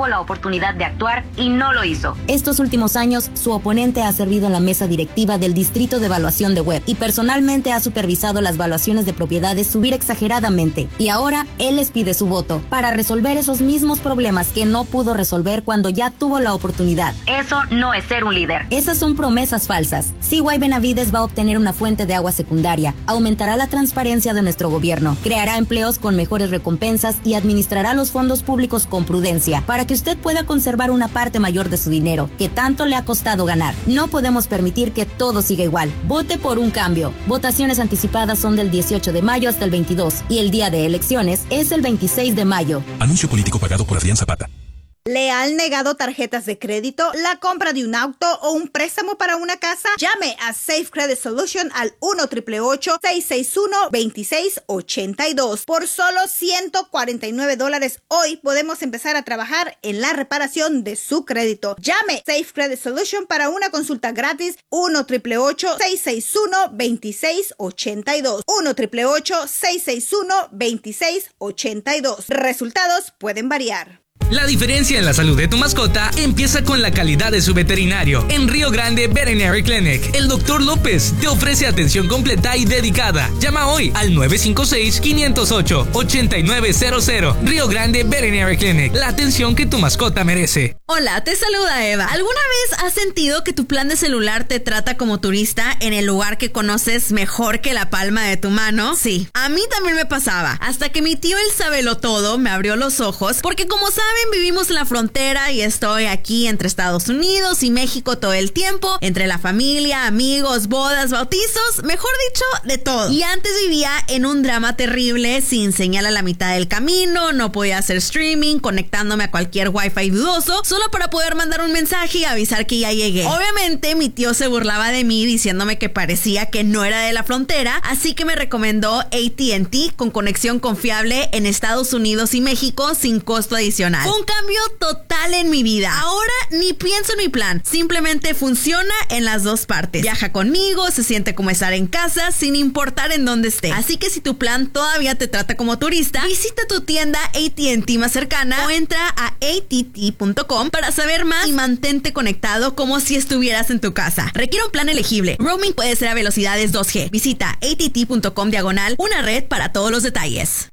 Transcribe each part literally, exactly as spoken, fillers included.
tuvo la oportunidad de actuar y no lo hizo. Estos últimos años, su oponente ha servido en la mesa directiva del Distrito de Evaluación de Webb y personalmente ha supervisado las valuaciones de propiedades subir exageradamente. Y ahora, él les pide su voto para resolver esos mismos problemas que no pudo resolver cuando ya tuvo la oportunidad. Eso no es ser un líder. Esas son promesas falsas. C Y Benavides va a obtener una fuente de agua secundaria, aumentará la transparencia de nuestro gobierno, creará empleos con mejores recompensas y administrará los fondos públicos con prudencia para que usted pueda conservar una parte mayor de su dinero, que tanto le ha costado ganar. No podemos permitir que todo siga igual. Vote por un cambio. Votaciones anticipadas son del dieciocho de mayo hasta el veintidós y el día de elecciones es el veintiséis de mayo. Anuncio político pagado por Adrián Zapata. ¿Le han negado tarjetas de crédito, la compra de un auto o un préstamo para una casa? Llame a Safe Credit Solution al uno ocho ocho ocho, seis seis uno, dos seis ocho dos. Por solo ciento cuarenta y nueve dólares hoy podemos empezar a trabajar en la reparación de su crédito. Llame Safe Credit Solution para una consulta gratis uno ocho ocho ocho, seis seis uno, dos seis ocho dos. uno ocho ocho ocho, seis seis uno, dos seis ocho dos. Resultados pueden variar. La diferencia en la salud de tu mascota empieza con la calidad de su veterinario. En Río Grande Veterinary Clinic, el doctor López te ofrece atención completa y dedicada. Llama hoy al nueve cinco seis, cinco cero ocho, ocho nueve cero cero. Río Grande Veterinary Clinic, la atención que tu mascota merece. Hola, te saluda Eva. ¿Alguna vez has sentido que tu plan de celular te trata como turista en el lugar que conoces mejor que la palma de tu mano? Sí, a mí también me pasaba. Hasta que mi tío el sabelotodo me abrió los ojos, porque como saben, vivimos en la frontera y estoy aquí entre Estados Unidos y México todo el tiempo, entre la familia, amigos, bodas, bautizos, mejor dicho, de todo. Y antes vivía en un drama terrible, sin señal a la mitad del camino, no podía hacer streaming, conectándome a cualquier wifi dudoso, solo para poder mandar un mensaje y avisar que ya llegué. Obviamente mi tío se burlaba de mí diciéndome que parecía que no era de la frontera, así que me recomendó A T and T con conexión confiable en Estados Unidos y México sin costo adicional. Un cambio total en mi vida. Ahora ni pienso en mi plan, simplemente funciona en las dos partes. Viaja conmigo, se siente como estar en casa sin importar en dónde esté. Así que si tu plan todavía te trata como turista, visita tu tienda A T and T más cercana o entra a A T T punto com para saber más y mantente conectado como si estuvieras en tu casa. Requiere un plan elegible. Roaming puede ser a velocidades dos G. Visita A T T punto com diagonal una red para todos los detalles.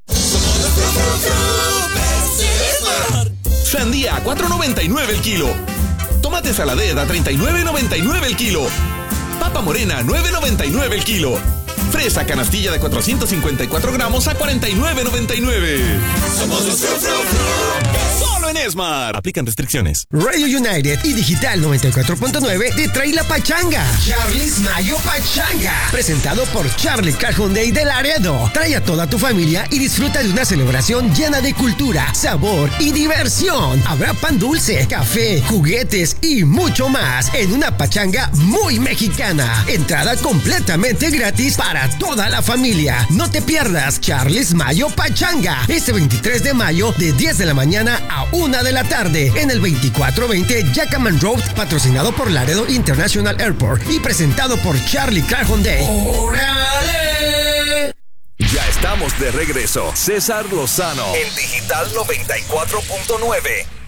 Sandía a cuatro noventa y nueve el kilo. Tomate saladez a treinta y nueve noventa y nueve el kilo. Papa morena a nueve noventa y nueve el kilo. Fresa canastilla de cuatrocientos cincuenta y cuatro gramos a cuarenta y nueve noventa y nueve. Somos los Fru Fru Fru. Solo en Esmar. Aplican restricciones. Radio United y Digital noventa y cuatro punto nueve te trae la pachanga. Charlie's Mayo Pachanga. Presentado por Charlie Cajonday de Laredo. Trae a toda tu familia y disfruta de una celebración llena de cultura, sabor y diversión. Habrá pan dulce, café, juguetes y mucho más en una pachanga muy mexicana. Entrada completamente gratis para toda la familia. No te pierdas Charlie's Mayo Pachanga. Este veintitrés de mayo de diez de la mañana a una de la tarde en el veinticuatro veinte Jackman Road, patrocinado por Laredo International Airport y presentado por Charlie Cajonday. ¡Órale! Ya estamos de regreso. César Lozano en Digital noventa y cuatro punto nueve.